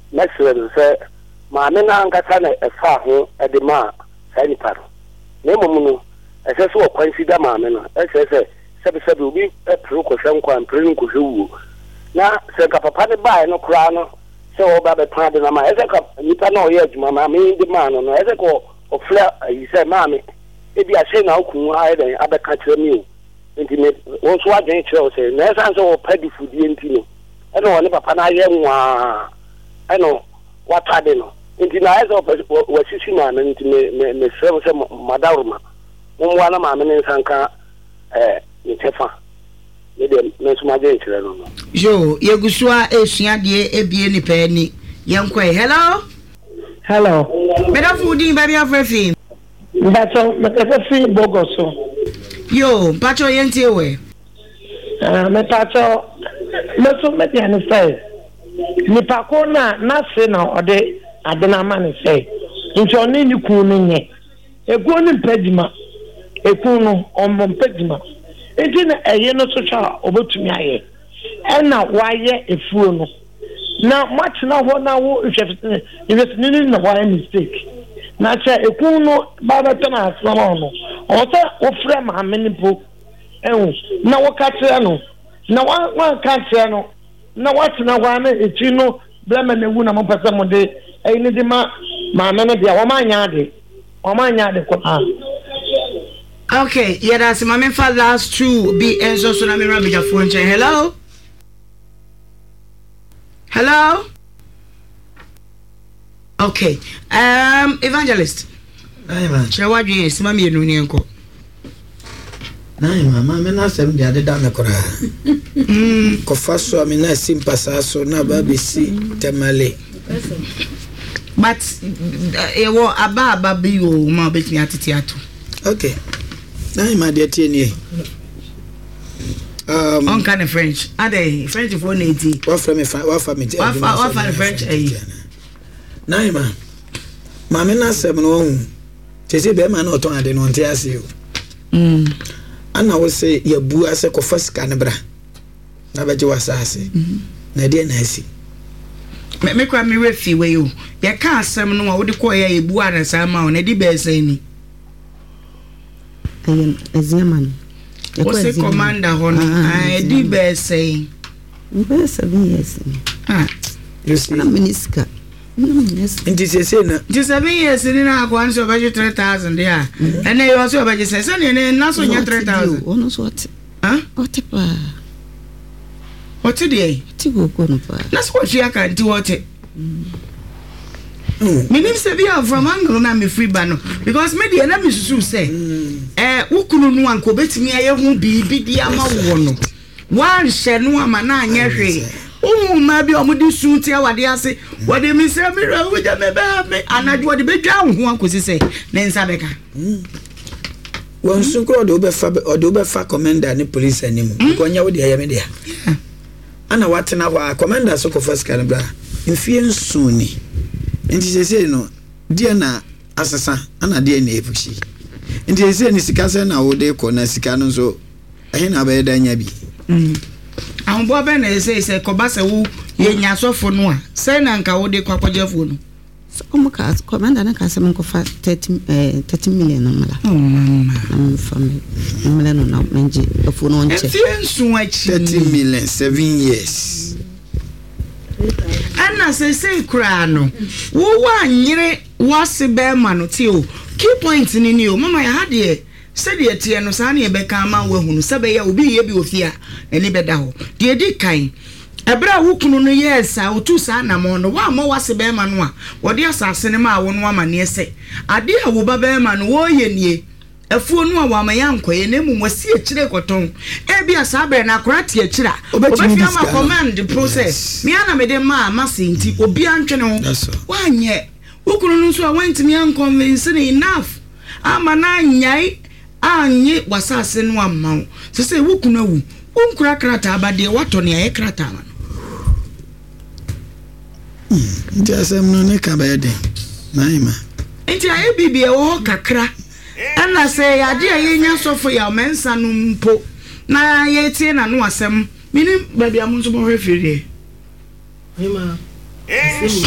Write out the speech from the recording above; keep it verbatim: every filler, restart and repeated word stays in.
next level say maame na ankasa na efa ho e de ma sai ni paro na momuno ese so consider maame no ese se sebe sebe obi e pro ko hwe nkwa mpre ko hwe wu na se ka papa ne bae no kra no se o ba be pan de na ma ese ka nipa na o ye adwuma maame de ma no no ese ko o fla yi se maame e bi a se na okun ha e den abeka kire mi nti me won so adwen kire o se na ese so o padi fudie nti no e no ne papa na ye nwa e no watade no nti na ese o wasisi ma na nti me me me se se madaruma mo wana maame ne sanka eh ntefa ne dem me so ma je kire no no yo yegusua esua de ebie ni pa ni yenkwe hello hello better fooding baby afrefi bacho metafi bogoso yo bacho yentie we ah metacho meso meti ani say ni pakona na se na ode adena ma ni say nti oni ni ku ni nye egu ni mpedima eku no ombo mpedima enti na eye no so cha obotumi aye ena waye efuo no na matna ho na wo hwefete investment na waye mistake na cha eku no baba tana asama no ota wo frɛ ma amenipo ehu na wo katre no na wa wa katre no na watna wa na echi no blama na wu na mo pese mo de eyi ni de ma ma na de wa ma nya de wa ma nya de ko ah. Okay, yeah, that's my main for last two be enzo so na me ra bija phone check. Hello? Hello? Okay. Um evangelist. Aye man. Che wadwe yes ma me enu ni enko. Aye man, ma me na sem dia de da me kora. Mm. Ko faso me na simpasa so na ba be si temale. But e wo aba aba bi o ma be tini atiti ato. Okay. Aye ma de tie ni. Um on kind of French. Are they French for eighty? What from me what from me? What what from French eh? Aye man. Ma me na sem no hu. Tese be ma na oton ade no nte ase o. Mm. Ana wo se ya bu ase ko fasika ne bra. Na ba je wasase. Mhm. Na de na asi. Me me kwa me refi we yo. Ya ka asem no wo de ko ya ebu ara sa ma o na di be say ni. Um, Eziaman. What's the commander on? I did be saying. Be seven years. Ah, you see, I'm Miniska. And this is in just seven years in our one so about three thousand, yeah. And they also about you say, son, and not so you three thousand. Oh, no, what? Huh? What? What today? That's what she can do. What it? Me name say be from Anglo na me free bano because me dey na me susu say eh ukunu no anko betimi aye ho bibi di ama wo no wan hye no ama na anya hwe o ma bi o mo di su ti awade ase wo de me say me ra wo ja me ba me anajo wo de bedwa ho ankosi say ne nsa beka won su kro de obefa o de obefa commander ni police anim ko nya wo de aye me de ana watena wa commander so ko first kan bra mfie nsuni nti sese no dia na asesa ana dia na efushi nti sese ni sika se na wo de ko na sika no so ehe na ba da nya bi mm an bo be na sese se ko ba se wo ye nya sofo no a se na nka wo de kwa kwajefo no so mo ka commander na ka se mo ko fa thirty eh thirty million na mala oh mama am family mala no na menje afo no nche thirty million seven years ana se se kura no wo wa nyire wase be ma no ti o key point ni ni o mama ya hade se de tie no sa na e be ka ma wa hunu se be ya obi ye bi ofia eni be da ho de di kan ebra wo kunu no yes a otu sa na mo no wa mo wase be ma no a wo de asase ne ma wo no ama ne se ade a wo ba be ma no wo ye nie afuo no a wa ma ya nkoye na mu wasi e kire koton e bia sa be na korate e kira obefi ama command process mi ana me de ma ma senti obi antwe ne ho wa nye ukunu no so a wantimi an convince enough ama na nyai anye wasase no amma so say wukunu awu unkura krata abade wato ne aye krata ma no nti asem no ne ka ba de naima nti aye bibie wo kakra ana say ade aye nya sofo ya mensa no mpo na ye tie na no asem mini ba bia mo so mo hwefiri Hima